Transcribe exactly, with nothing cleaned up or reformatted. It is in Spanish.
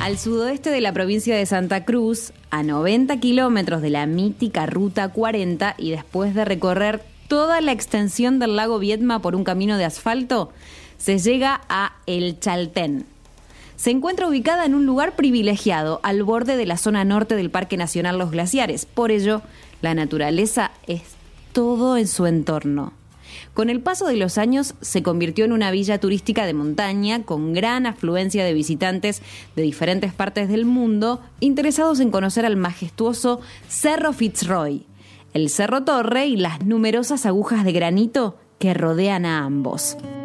Al sudoeste de la provincia de Santa Cruz, a noventa kilómetros de la mítica Ruta cuarenta y después de recorrer toda la extensión del lago Viedma por un camino de asfalto, se llega a El Chaltén. Se encuentra ubicada en un lugar privilegiado, al borde de la zona norte del Parque Nacional Los Glaciares. Por ello, la naturaleza es todo en su entorno. Con el paso de los años, se convirtió en una villa turística de montaña con gran afluencia de visitantes de diferentes partes del mundo interesados en conocer al majestuoso Cerro Fitzroy, el Cerro Torre y las numerosas agujas de granito que rodean a ambos.